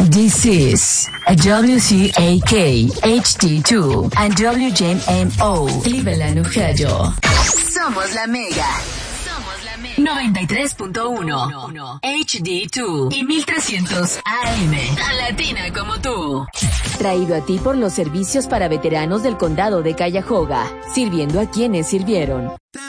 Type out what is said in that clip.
This is a WCAK HD2 and WJMO Cleveland, Ohio. Somos la Mega. 93.1 HD2 y 1300 AM. Tan latina como tú. Traído a ti por los servicios para veteranos del condado de Cuyahoga, sirviendo a quienes sirvieron.